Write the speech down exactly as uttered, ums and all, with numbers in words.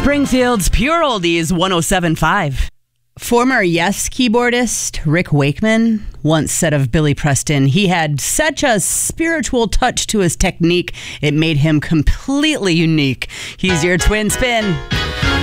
Springfield's Pure Oldies one oh seven point five. Former Yes keyboardist Rick Wakeman once said of Billy Preston, he had such a spiritual touch to his technique, it made him completely unique. He's your Twin Spin.